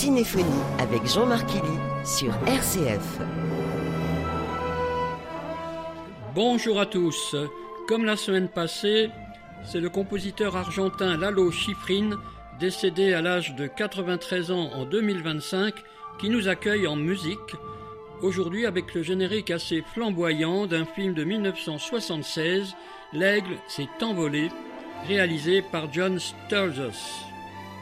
Cinéphonie avec Jean-Marc Killy sur RCF. Bonjour à tous. Comme la semaine passée, c'est le compositeur argentin Lalo Schifrin, décédé à l'âge de 93 ans en 2025, qui nous accueille en musique, aujourd'hui avec le générique assez flamboyant d'un film de 1976, L'Aigle s'est envolé, réalisé par John Sturges.